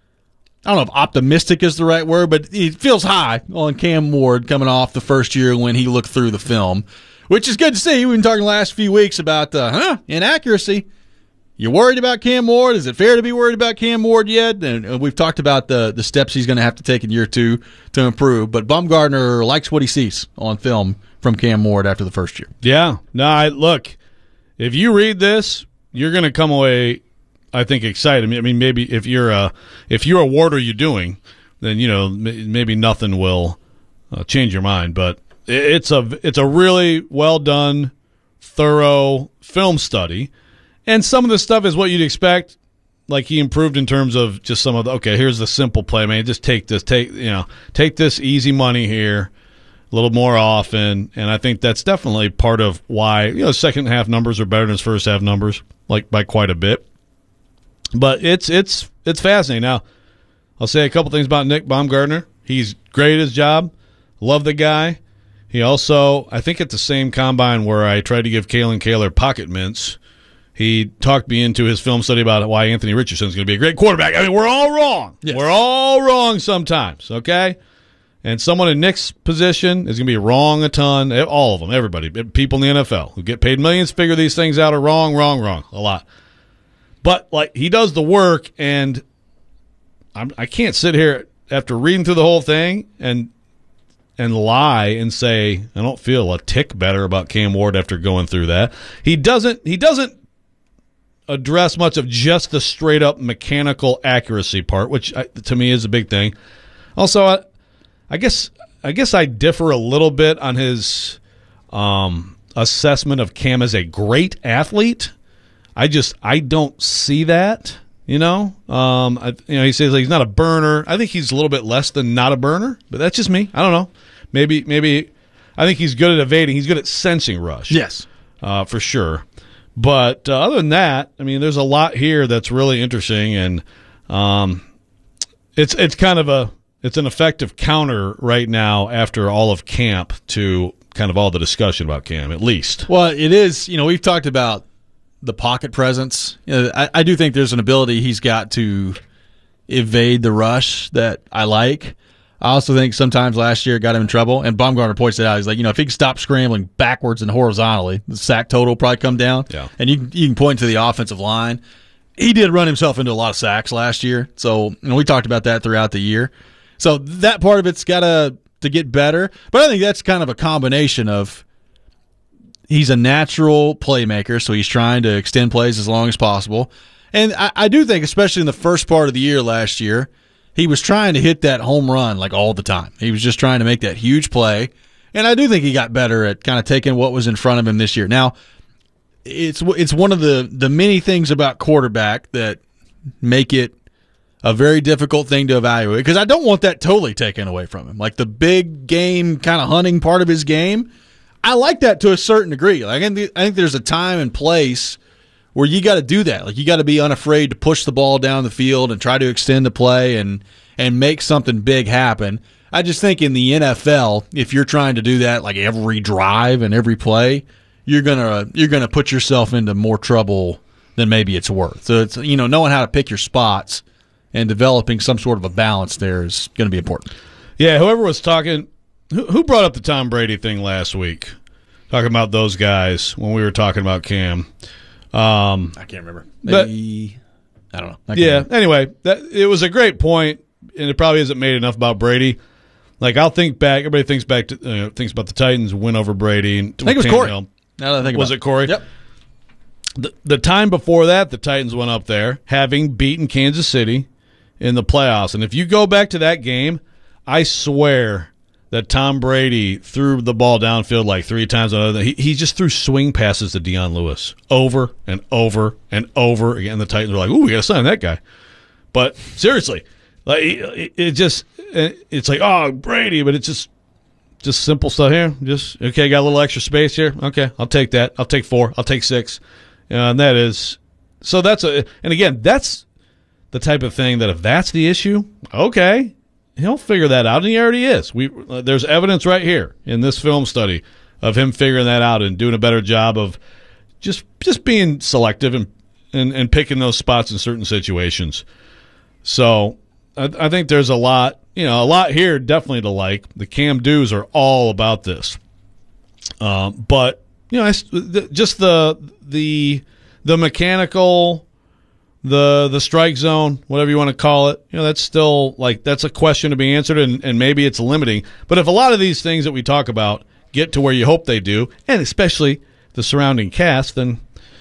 I don't know if optimistic is the right word, but it feels high on Cam Ward coming off the first year when he looked through the film, which is good to see. We've been talking the last few weeks about inaccuracy. You worried about Cam Ward? Is it fair to be worried about Cam Ward yet? And we've talked about the steps he's going to have to take in year 2 to improve. But Baumgartner likes what he sees on film from Cam Ward after the first year. Yeah. No, look, if you read this, you're going to come away, I think, excited. I mean, maybe if you're a Ward, are you doing? Then maybe nothing will change your mind. But it's a really well done, thorough film study. And some of the stuff is what you'd expect. Like he improved in terms of just some of the, here's the simple play, man. Just take this easy money here a little more often. And I think that's definitely part of why, second half numbers are better than his first half numbers, like by quite a bit. But it's fascinating. Now, I'll say a couple things about Nick Baumgartner. He's great at his job. Love the guy. He also, I think at the same combine where I tried to give Kalen Kaler pocket mints, he talked me into his film study about why Anthony Richardson is going to be a great quarterback. I mean, we're all wrong. Yes. We're all wrong sometimes, okay? And someone in Nick's position is going to be wrong a ton. All of them, everybody. People in the NFL who get paid millions figure these things out are wrong, a lot. But, he does the work, and I can't sit here after reading through the whole thing and lie and say I don't feel a tick better about Cam Ward after going through that. He doesn't address much of just the straight-up mechanical accuracy part, which to me is a big thing. Also, I guess I differ a little bit on his assessment of Cam as a great athlete. I don't see that. He says he's not a burner. I think he's a little bit less than not a burner, but that's just me. I don't know. Maybe I think he's good at evading. He's good at sensing rush. Yes, for sure. But other than that, I mean, there's a lot here that's really interesting, and it's kind of it's an effective counter right now after all of camp to kind of all the discussion about Cam, at least. Well, it is. We've talked about the pocket presence. I do think there's an ability he's got to evade the rush that I like. I also think sometimes last year it got him in trouble, and Baumgartner points it out. He's like, if he can stop scrambling backwards and horizontally, the sack total will probably come down. Yeah. And you can point to the offensive line. He did run himself into a lot of sacks last year, so we talked about that throughout the year. So that part of it's got to get better, but I think that's kind of a combination of he's a natural playmaker, so he's trying to extend plays as long as possible. And I do think, especially in the first part of the year last year, he was trying to hit that home run all the time. He was just trying to make that huge play. And I do think he got better at kind of taking what was in front of him this year. Now, it's one of the many things about quarterback that make it a very difficult thing to evaluate, because I don't want that totally taken away from him. Like the big game kind of hunting part of his game, I like that to a certain degree. I think there's a time and place where you got to do that. Like, you got to be unafraid to push the ball down the field and try to extend the play and make something big happen. I just think in the NFL, if you're trying to do that like every drive and every play, you're gonna put yourself into more trouble than maybe it's worth. So it's, knowing how to pick your spots and developing some sort of a balance there is going to be important. Yeah, whoever was talking, who brought up the Tom Brady thing last week? Talking about those guys when we were talking about Cam. I can't remember. Maybe, I don't know. Anyway, it was a great point, and it probably isn't made enough about Brady. Like, I'll think back. Everybody thinks back to thinks about the Titans win over Brady. And I think it was Corey. Now that I think was about it Corey? Yep. The time before that, the Titans went up there, having beaten Kansas City in the playoffs. And if you go back to that game, I swear that Tom Brady threw the ball downfield like 3 times. He just threw swing passes to Deion Lewis over and over and over again. The Titans were like, "Ooh, we got to sign that guy." But seriously, like it's like, oh, Brady, but it's just simple stuff here. Just, okay, got a little extra space here. Okay, I'll take that. I'll take 4. I'll take 6. And that is so. And again, that's the type of thing that if that's the issue, okay, he'll figure that out, and he already is. There's evidence right here in this film study of him figuring that out and doing a better job of just being selective and picking those spots in certain situations. So I think there's a lot here definitely to like. The Cam Dews are all about this, but just the mechanical, the strike zone, whatever you want to call it, that's still that's a question to be answered, and maybe it's limiting. But if a lot of these things that we talk about get to where you hope they do, and especially the surrounding cast, then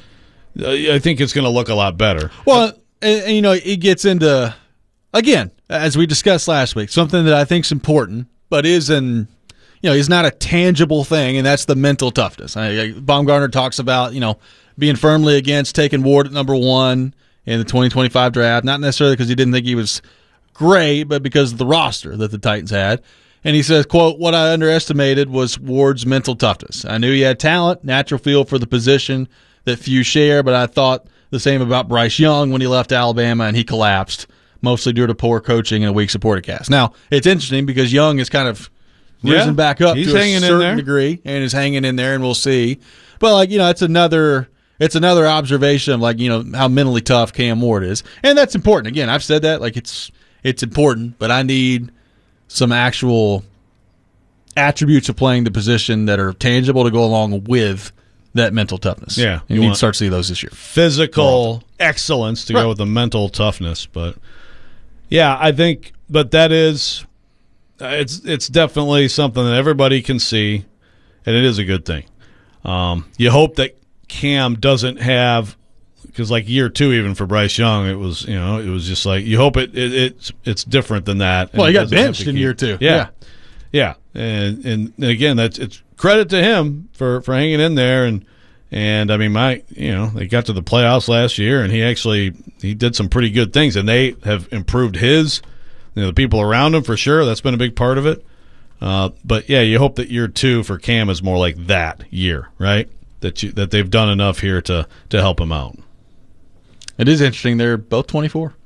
I think it's going to look a lot better. Well, and it gets into, again, as we discussed last week, something that I think is important, but is not a tangible thing, and that's the mental toughness. Baumgartner talks about, being firmly against taking Ward at number 1 in the 2025 draft, not necessarily because he didn't think he was great, but because of the roster that the Titans had. And he says, quote, "What I underestimated was Ward's mental toughness. I knew he had talent, natural feel for the position that few share, but I thought the same about Bryce Young when he left Alabama and he collapsed, mostly due to poor coaching and a weak supporting cast." Now, it's interesting because Young is kind of risen back up to a certain degree and is hanging in there, and we'll see. But, it's another observation of, how mentally tough Cam Ward is. And that's important. Again, I've said that, it's important, but I need some actual attributes of playing the position that are tangible to go along with that mental toughness. Yeah. You need to start to see those this year. Physical excellence to go with the mental toughness. But, yeah, I think – but that is – it's definitely something that everybody can see, and it is a good thing. You hope that Cam doesn't have – because year 2 even for Bryce Young, it was it was just you hope it's different than that. Well, he got benched in year 2. Yeah. And again, it's credit to him for hanging in there, and I mean they got to the playoffs last year, and he did some pretty good things, and they have improved the people around him for sure. That's been a big part of it. But yeah, you hope that year 2 for Cam is more like that year, right? That they've done enough here to help him out. It is interesting. They're both 24,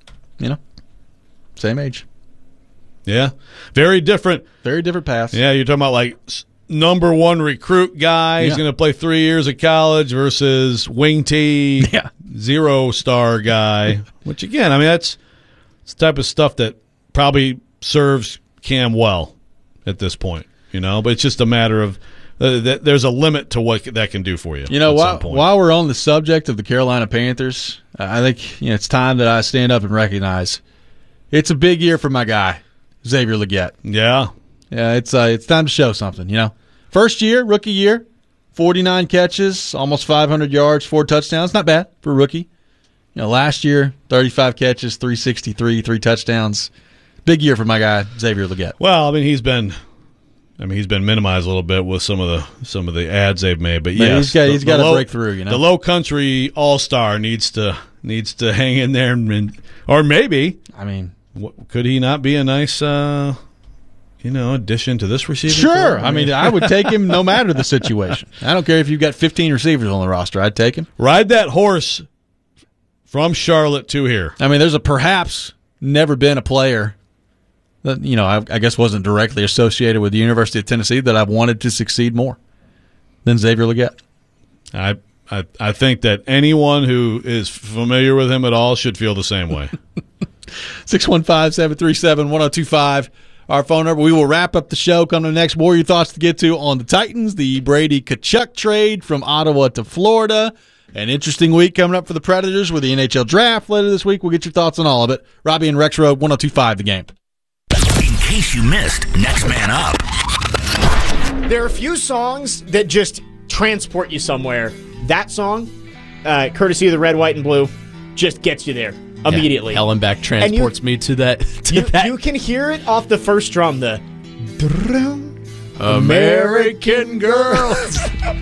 same age. Yeah. Very different paths. Yeah, you're talking about number 1 recruit guy. He's going to play 3 years of college versus wing T, 0-star guy. Which, again, I mean, it's the type of stuff that probably serves Cam well at this point, but it's just a matter of there's a limit to what that can do for you. While we're on the subject of the Carolina Panthers, I think it's time that I stand up and recognize it's a big year for my guy, Xavier Legette. Yeah, it's time to show something. First year, rookie year, 49 catches, almost 500 yards, 4 touchdowns. Not bad for a rookie. Last year, 35 catches, 363, 3 touchdowns. Big year for my guy, Xavier Legette. Well, I mean, he's been minimized a little bit with some of the ads they've made, but yes, he's got to break through. The Low Country All-Star needs to hang in there, or maybe. I mean, could he not be a nice, addition to this receiver? Sure. I mean, I would take him no matter the situation. I don't care if you've got 15 receivers on the roster. I'd take him. Ride that horse From Charlotte to here. I mean, there's perhaps never been a player that, I guess wasn't directly associated with the University of Tennessee that I've wanted to succeed more than Xavier Legette. I think that anyone who is familiar with him at all should feel the same way. 615-737-1025, our phone number. We will wrap up the show. Come to the next. More your thoughts to get to on the Titans, the Brady Tkachuk trade from Ottawa to Florida. An interesting week coming up for the Predators with the NHL draft later this week. We'll get your thoughts on all of it. Robbie and Rex Road, 102.5 The Game. In case you missed Next Man Up. There are a few songs that just transport you somewhere. That song, courtesy of the Red, White, and Blue, just gets you there immediately. Yeah, Ellenbeck transports me to that. You can hear it off the first drum, the American Girls.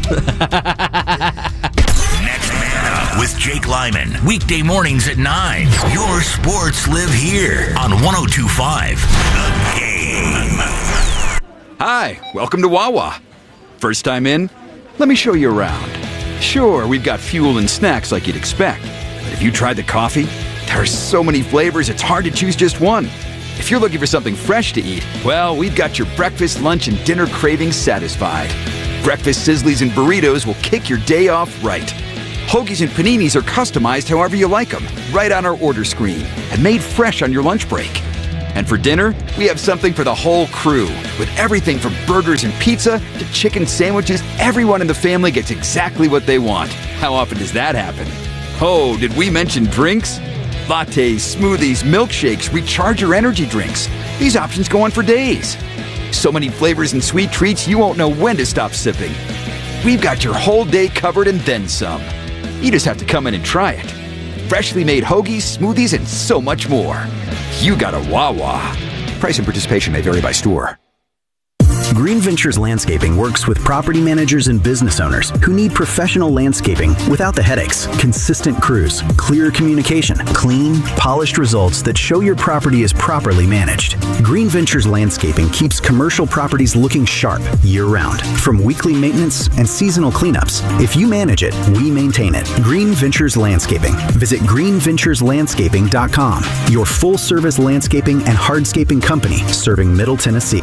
Next Man Up with Jake Lyman. Weekday mornings at 9. Your sports live here on 102.5 The Game. Hi, welcome to Wawa. First time in? Let me show you around. Sure, we've got fuel and snacks like you'd expect. But if you tried the coffee, there are so many flavors it's hard to choose just one. If you're looking for something fresh to eat, well, we've got your breakfast, lunch, and dinner cravings satisfied. Breakfast sizzlies and burritos will kick your day off right. Hoagies and paninis are customized however you like them, right on our order screen, and made fresh on your lunch break. And for dinner, we have something for the whole crew. With everything from burgers and pizza to chicken sandwiches, everyone in the family gets exactly what they want. How often does that happen? Oh, did we mention drinks? Lattes, smoothies, milkshakes, recharger energy drinks. These options go on for days. So many flavors and sweet treats you won't know when to stop sipping. We've got your whole day covered and then some. You just have to come in and try it. Freshly made hoagies, smoothies, and so much more. You got a Wawa. Price and participation may vary by store. Green Ventures Landscaping works with property managers and business owners who need professional landscaping without the headaches, consistent crews, clear communication, clean, polished results that show your property is properly managed. Green Ventures Landscaping keeps commercial properties looking sharp year-round, from weekly maintenance and seasonal cleanups. If you manage it, we maintain it. Green Ventures Landscaping. Visit greenventureslandscaping.com, your full-service landscaping and hardscaping company serving Middle Tennessee.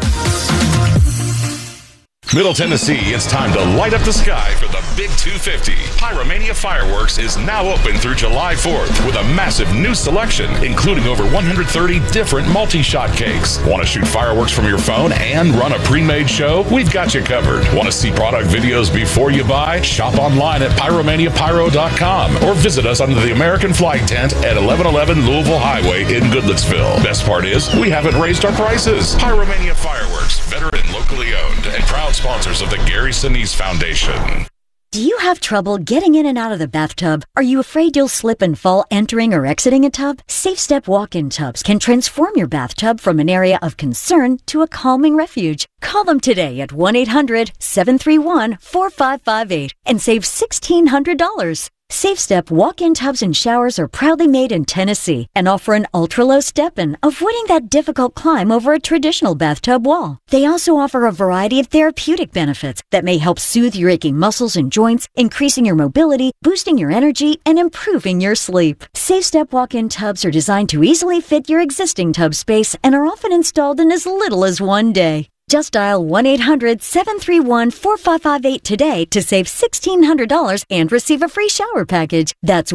Middle Tennessee, it's time to light up the sky for the Big 250. Pyromania Fireworks is now open through July 4th with a massive new selection, including over 130 different multi-shot cakes. Want to shoot fireworks from your phone and run a pre-made show? We've got you covered. Want to see product videos before you buy? Shop online at pyromaniapyro.com or visit us under the American flag tent at 1111 Louisville Highway in Goodlettsville. Best part is, we haven't raised our prices. Pyromania Fireworks, veteran, locally owned, and proud sponsors of the Gary Sinise Foundation. Do you have trouble getting in and out of the bathtub? Are you afraid you'll slip and fall entering or exiting a tub? Safe Step walk-in tubs can transform your bathtub from an area of concern to a calming refuge. Call them today at 1-800-731-4558 and save $1,600. Safe Step walk-in tubs and showers are proudly made in Tennessee and offer an ultra-low step-in, avoiding that difficult climb over a traditional bathtub wall. They also offer a variety of therapeutic benefits that may help soothe your aching muscles and joints, increasing your mobility, boosting your energy, and improving your sleep. Safe Step walk-in tubs are designed to easily fit your existing tub space and are often installed in as little as one day. Just dial 1-800-731-4558 today to save $1,600 and receive a free shower package. That's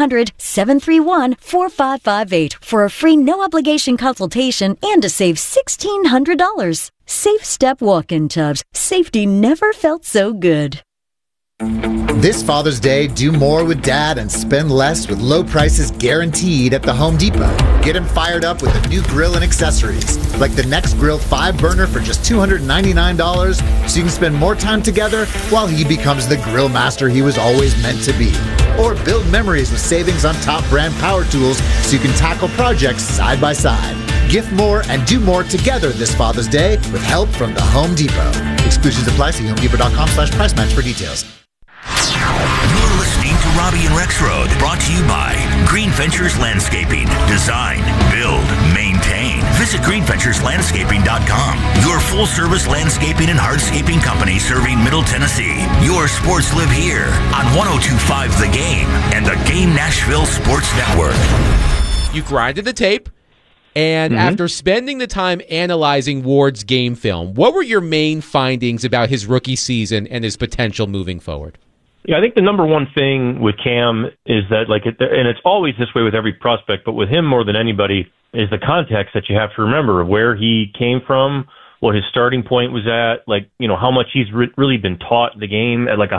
1-800-731-4558 for a free no-obligation consultation and to save $1,600. Safe Step walk-in tubs. Safety never felt so good. This Father's Day, do more with Dad and spend less with low prices guaranteed at the Home Depot. Get him fired up with a new grill and accessories, like the Next Grill 5-burner for just $299, so you can spend more time together while he becomes the grill master he was always meant to be. Or build memories with savings on top brand power tools so you can tackle projects side by side. Gift more and do more together this Father's Day with help from the Home Depot. Exclusions apply. See homedepot.com/price match for details. You're listening to Robbie and Rex Road, brought to you by Green Ventures Landscaping. Design, build, maintain. Visit Visit GreenVenturesLandscaping.com, your full-service landscaping and hardscaping company serving Middle Tennessee. Your sports live here on 102.5 The Game and the Game Nashville Sports Network. You grinded the tape, and after spending the time analyzing Ward's game film, what were your main findings about his rookie season and his potential moving forward? Yeah, I think the number one thing with Cam is that, and it's always this way with every prospect, but with him more than anybody, is the context that you have to remember of where he came from, what his starting point was at, how much he's really been taught the game at a